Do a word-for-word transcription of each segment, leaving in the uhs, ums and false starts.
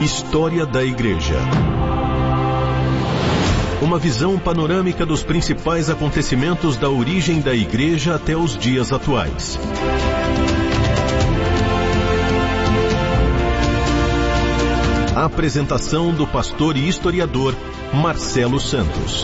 História da Igreja. Uma visão panorâmica dos principais acontecimentos da origem da Igreja até os dias atuais. A apresentação do pastor e historiador Marcelo Santos.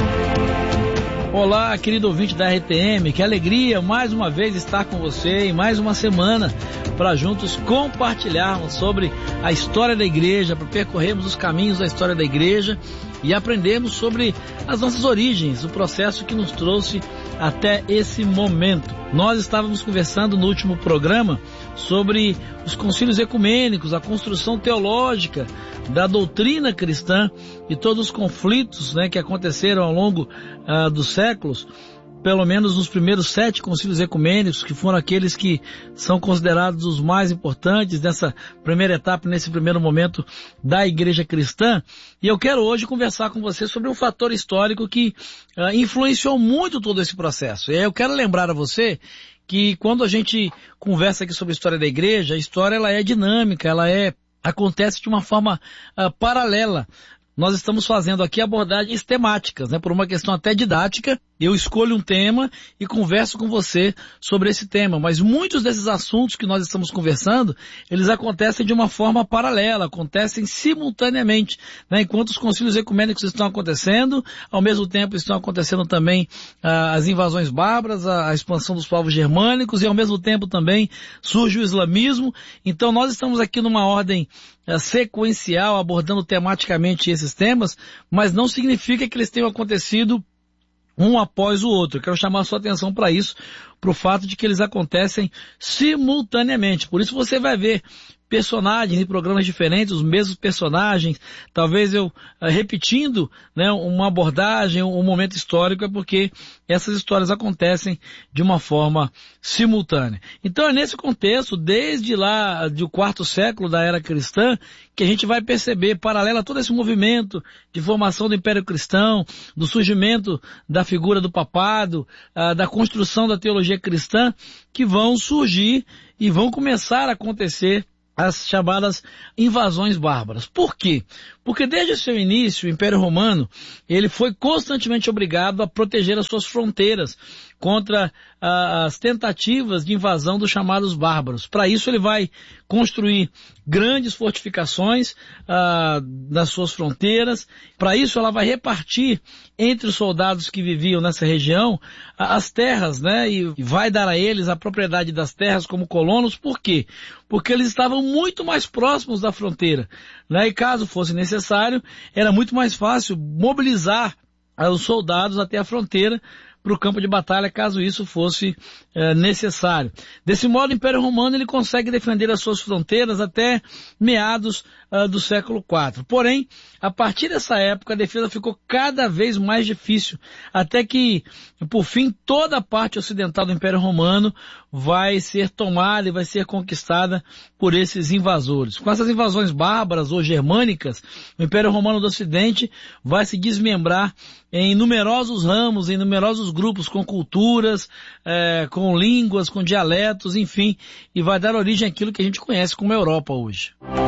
Olá, querido ouvinte da R T M, que alegria mais uma vez estar com você em mais uma semana para juntos compartilharmos sobre a história da igreja, para percorrermos os caminhos da história da igreja e aprendermos sobre as nossas origens, o processo que nos trouxe até esse momento. Nós estávamos conversando no último programa sobre os concílios ecumênicos, a construção teológica da doutrina cristã e todos os conflitos, né, que aconteceram ao longo uh, dos séculos, pelo menos nos primeiros sete concílios ecumênicos, que foram aqueles que são considerados os mais importantes nessa primeira etapa, nesse primeiro momento da igreja cristã. E eu quero hoje conversar com você sobre um fator histórico que uh, influenciou muito todo esse processo. E eu quero lembrar a você que quando a gente conversa aqui sobre a história da igreja, a história ela é dinâmica, ela é, acontece de uma forma uh, paralela. Nós estamos fazendo aqui abordagens temáticas, né? Por uma questão até didática, eu escolho um tema e converso com você sobre esse tema, mas muitos desses assuntos que nós estamos conversando, eles acontecem de uma forma paralela, acontecem simultaneamente, né? Enquanto os concílios ecumênicos estão acontecendo, ao mesmo tempo estão acontecendo também ah, as invasões bárbaras, a, a expansão dos povos germânicos e ao mesmo tempo também surge o islamismo. Então nós estamos aqui numa ordem ah, sequencial, abordando tematicamente esses temas, mas não significa que eles tenham acontecido um após o outro. Eu quero chamar a sua atenção para isso, para o fato de que eles acontecem simultaneamente. Por isso você vai ver personagens em programas diferentes, os mesmos personagens, talvez eu uh, repetindo, né, uma abordagem, um momento histórico, é porque essas histórias acontecem de uma forma simultânea. Então é nesse contexto, desde lá do quarto século da era cristã, que a gente vai perceber, paralelo a todo esse movimento de formação do Império Cristão, do surgimento da figura do papado, uh, da construção da teologia cristã, que vão surgir e vão começar a acontecer as chamadas invasões bárbaras. Por quê? Porque desde o seu início, o Império Romano, ele foi constantemente obrigado a proteger as suas fronteiras contra ah, as tentativas de invasão dos chamados bárbaros. Para isso ele vai construir grandes fortificações ah, nas suas fronteiras. Para isso ela vai repartir entre os soldados que viviam nessa região ah, as terras, né? E vai dar a eles a propriedade das terras como colonos. Por quê? Porque eles estavam muito mais próximos da fronteira, né? E caso fosse necessário, era muito mais fácil mobilizar ah, os soldados até a fronteira para o campo de batalha, caso isso fosse é, necessário. Desse modo, o Império Romano ele consegue defender as suas fronteiras até meados uh, do século quatro. Porém, a partir dessa época, a defesa ficou cada vez mais difícil, até que, por fim, toda a parte ocidental do Império Romano vai ser tomada e vai ser conquistada por esses invasores. Com essas invasões bárbaras ou germânicas, o Império Romano do Ocidente vai se desmembrar em numerosos ramos, em numerosos grupos com culturas, é, com línguas, com dialetos, enfim, e vai dar origem àquilo que a gente conhece como Europa hoje.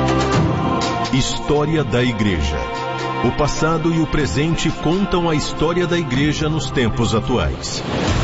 História da Igreja. O passado e o presente contam a história da Igreja nos tempos atuais.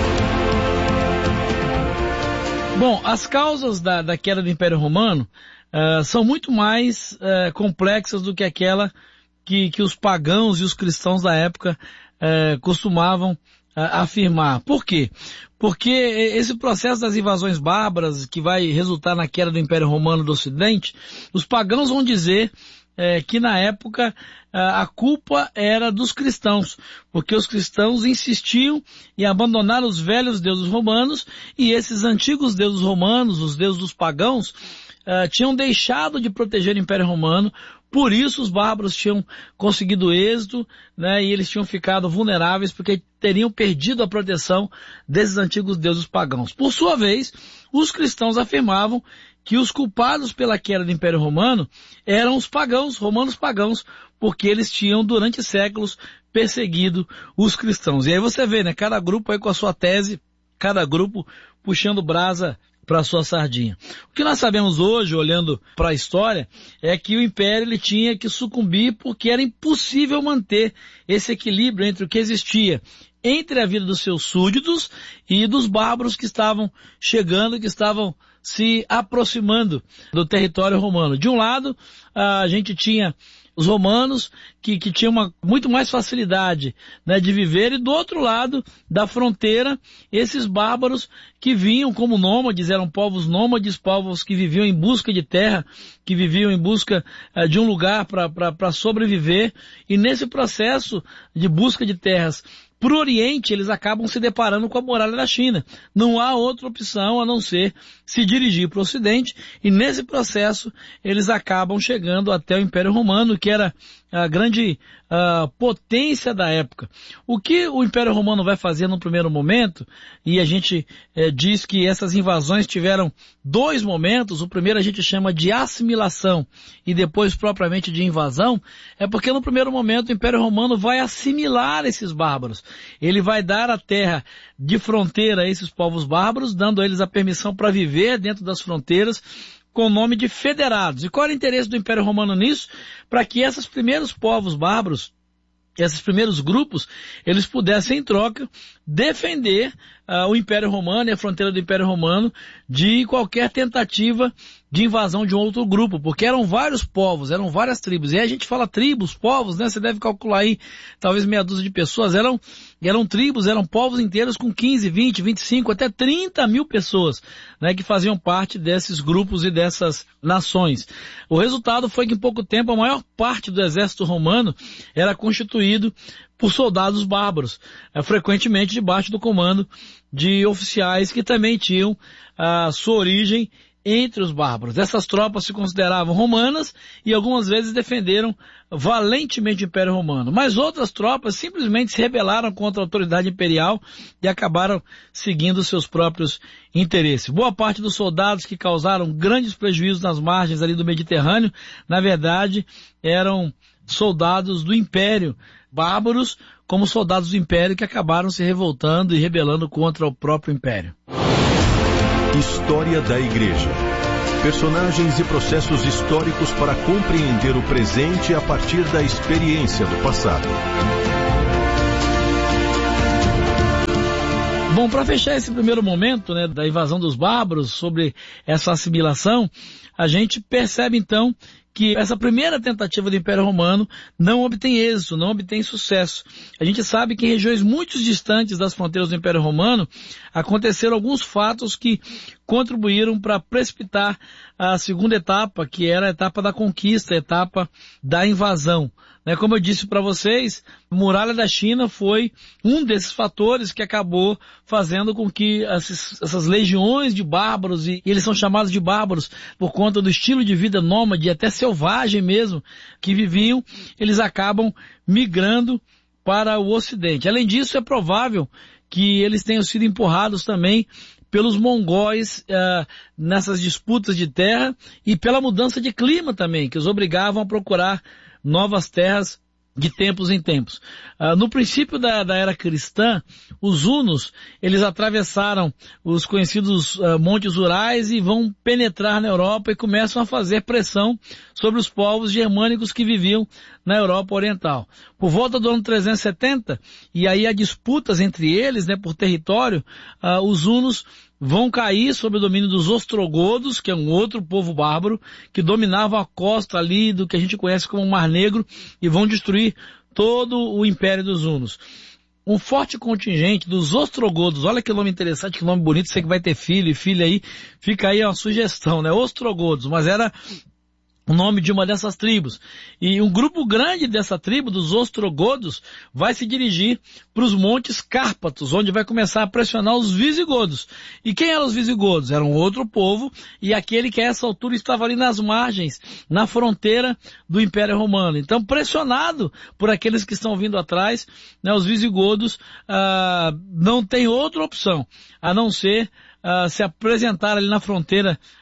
Bom, as causas da, da queda do Império Romano uh, são muito mais uh, complexas do que aquela que, que os pagãos e os cristãos da época uh, costumavam afirmar. Por quê? Porque esse processo das invasões bárbaras que vai resultar na queda do Império Romano do Ocidente, os pagãos vão dizer é, que na época a culpa era dos cristãos, porque os cristãos insistiam em abandonar os velhos deuses romanos e esses antigos deuses romanos, os deuses dos pagãos, uh, tinham deixado de proteger o Império Romano. Por isso os bárbaros tinham conseguido êxito, né, e eles tinham ficado vulneráveis porque teriam perdido a proteção desses antigos deuses pagãos. Por sua vez, os cristãos afirmavam que os culpados pela queda do Império Romano eram os pagãos, romanos pagãos, porque eles tinham durante séculos perseguido os cristãos. E aí você vê, né, cada grupo aí com a sua tese, cada grupo puxando brasa para a sua sardinha. O que nós sabemos hoje, olhando para a história, é que o império ele tinha que sucumbir porque era impossível manter esse equilíbrio entre o que existia entre a vida dos seus súditos e dos bárbaros que estavam chegando, que estavam se aproximando do território romano. De um lado, a gente tinha os romanos que, que tinham uma, muito mais facilidade, né, de viver, e do outro lado da fronteira, esses bárbaros que vinham como nômades, eram povos nômades, povos que viviam em busca de terra, que viviam em busca uh, de um lugar para sobreviver, e nesse processo de busca de terras para o Oriente, eles acabam se deparando com a muralha da China. Não há outra opção a não ser se dirigir para o Ocidente, e nesse processo eles acabam chegando até o Império Romano, que era a grande uh, potência da época. O que o Império Romano vai fazer no primeiro momento, e a gente eh, diz que essas invasões tiveram dois momentos, o primeiro a gente chama de assimilação e depois propriamente de invasão, é porque no primeiro momento o Império Romano vai assimilar esses bárbaros. Ele vai dar a terra de fronteira a esses povos bárbaros, dando a eles a permissão para viver dentro das fronteiras, com o nome de federados. E qual era o interesse do Império Romano nisso? Para que esses primeiros povos bárbaros, esses primeiros grupos, eles pudessem, em troca, defender uh, o Império Romano e a fronteira do Império Romano de qualquer tentativa de invasão de um outro grupo, porque eram vários povos, eram várias tribos. E aí a gente fala tribos, povos, né? Você deve calcular aí talvez meia dúzia de pessoas. Eram, eram tribos, eram povos inteiros com quinze, vinte, vinte e cinco, até trinta mil pessoas, né? Que faziam parte desses grupos e dessas nações. O resultado foi que em pouco tempo a maior parte do exército romano era constituído por soldados bárbaros, frequentemente debaixo do comando de oficiais que também tinham a sua origem entre os bárbaros. Essas tropas se consideravam romanas e algumas vezes defenderam valentemente o Império Romano. Mas outras tropas simplesmente se rebelaram contra a autoridade imperial e acabaram seguindo seus próprios interesses. Boa parte dos soldados que causaram grandes prejuízos nas margens ali do Mediterrâneo, na verdade, eram soldados do Império, bárbaros, como soldados do Império que acabaram se revoltando e rebelando contra o próprio Império. História da Igreja. Personagens e processos históricos para compreender o presente a partir da experiência do passado. Bom, para fechar esse primeiro momento, né, da invasão dos bárbaros, sobre essa assimilação, a gente percebe então que essa primeira tentativa do Império Romano não obtém êxito, não obtém sucesso. A gente sabe que em regiões muito distantes das fronteiras do Império Romano aconteceram alguns fatos que contribuíram para precipitar a segunda etapa, que era a etapa da conquista, a etapa da invasão. Né, como eu disse para vocês, a muralha da China foi um desses fatores que acabou fazendo com que essas, essas legiões de bárbaros, e, e eles são chamados de bárbaros por conta do estilo de vida nômade, até selvagem mesmo, que viviam, eles acabam migrando para o Ocidente. Além disso, é provável que eles tenham sido empurrados também pelos mongóis uh, nessas disputas de terra e pela mudança de clima também, que os obrigavam a procurar novas terras de tempos em tempos. Uh, no princípio da, da era cristã, os hunos, eles atravessaram os conhecidos uh, montes Urais e vão penetrar na Europa e começam a fazer pressão sobre os povos germânicos que viviam na Europa Oriental. Por volta do ano trezentos e setenta, e aí há disputas entre eles, né, por território, uh, os hunos vão cair sob o domínio dos ostrogodos, que é um outro povo bárbaro, que dominava a costa ali do que a gente conhece como Mar Negro, e vão destruir todo o Império dos Hunos. Um forte contingente dos ostrogodos, olha que nome interessante, que nome bonito, você que vai ter filho e filha aí, fica aí uma sugestão, né? Ostrogodos, mas era o nome de uma dessas tribos. E um grupo grande dessa tribo, dos ostrogodos, vai se dirigir para os montes Cárpatos, onde vai começar a pressionar os visigodos. E quem eram os visigodos? Era um outro povo, e aquele que a essa altura estava ali nas margens, na fronteira do Império Romano. Então, pressionado por aqueles que estão vindo atrás, né, os visigodos ah, não tem outra opção, a não ser Uh, se apresentar ali na fronteira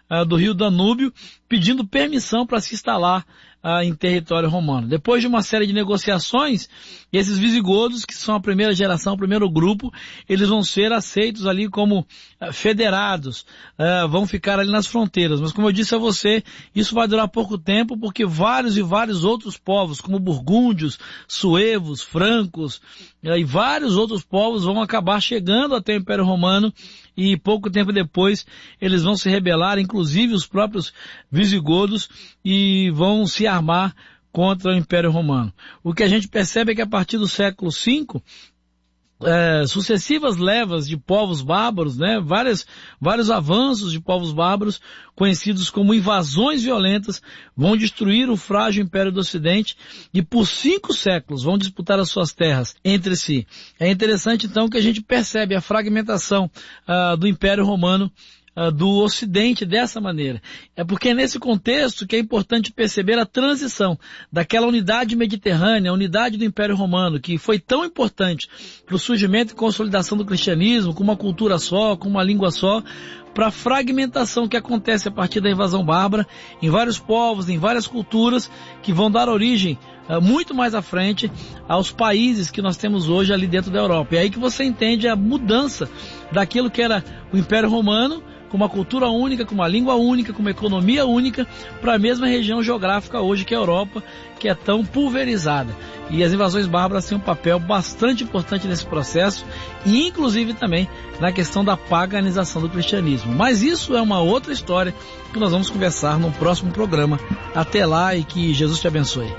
uh, do rio Danúbio, pedindo permissão para se instalar uh, em território romano. Depois de uma série de negociações, esses visigodos, que são a primeira geração, o primeiro grupo, eles vão ser aceitos ali como uh, federados, uh, vão ficar ali nas fronteiras. Mas como eu disse a você, isso vai durar pouco tempo, porque vários e vários outros povos, como burgúndios, suevos, francos, uh, e vários outros povos vão acabar chegando até o Império Romano, e pouco tempo depois eles vão se rebelar, inclusive os próprios visigodos, e vão se armar contra o Império Romano. O que a gente percebe é que a partir do século cinco, é, sucessivas levas de povos bárbaros, né, várias, vários avanços de povos bárbaros, conhecidos como invasões violentas, vão destruir o frágil Império do Ocidente e por cinco séculos vão disputar as suas terras entre si. É interessante então que a gente percebe a fragmentação uh, do Império Romano do Ocidente dessa maneira. É porque é nesse contexto que é importante perceber a transição daquela unidade mediterrânea, a unidade do Império Romano, que foi tão importante para o surgimento e consolidação do cristianismo, com uma cultura só, com uma língua só, para a fragmentação que acontece a partir da invasão bárbara em vários povos, em várias culturas, que vão dar origem uh, muito mais à frente aos países que nós temos hoje ali dentro da Europa. E é aí que você entende a mudança daquilo que era o Império Romano, com uma cultura única, com uma língua única, com uma economia única, para a mesma região geográfica hoje que é a Europa, que é tão pulverizada. E as invasões bárbaras têm um papel bastante importante nesse processo, e inclusive também na questão da paganização do cristianismo. Mas isso é uma outra história que nós vamos conversar no próximo programa. Até lá e que Jesus te abençoe.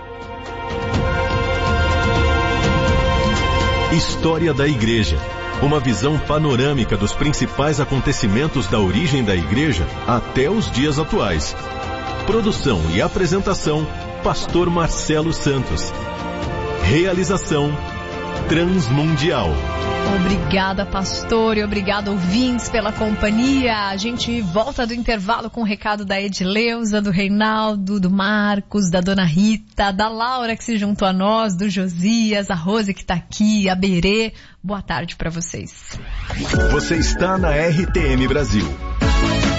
História da Igreja. Uma visão panorâmica dos principais acontecimentos da origem da Igreja até os dias atuais. Produção e apresentação, Pastor Marcelo Santos. Realização, Transmundial. Obrigada, pastor, e obrigado, ouvintes, pela companhia. A gente volta do intervalo com o recado da Edileuza, do Reinaldo, do Marcos, da Dona Rita, da Laura que se juntou a nós, do Josias, a Rose que está aqui, a Berê. Boa tarde para vocês. Você está na R T M Brasil.